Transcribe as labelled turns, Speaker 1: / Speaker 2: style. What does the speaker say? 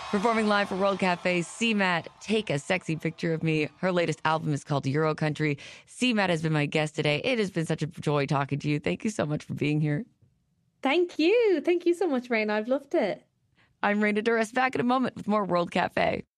Speaker 1: Performing live for World Cafe, CMAT, Take a Sexy Picture of Me. Her latest album is called Euro Country. CMAT has been my guest today. It has been such a joy talking to you. Thank you so much for being here.
Speaker 2: Thank you. Thank you so much, Raina. I've loved it.
Speaker 1: I'm Raina Douris, back in a moment with more World Cafe.